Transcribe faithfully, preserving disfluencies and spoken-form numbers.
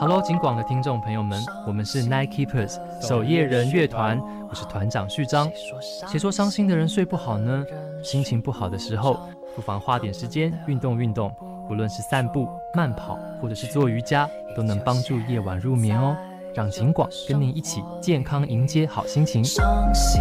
Hello， 警广的听众朋友们，我们是 Night Keepers 守夜人乐团，我是团长序章。谁说伤心的人睡不好呢？心情不好的时候，不妨花点时间运动运动，不论是散步、慢跑，或者是做瑜伽，都能帮助夜晚入眠哦。让警广跟您一起健康迎接好心情。 伤心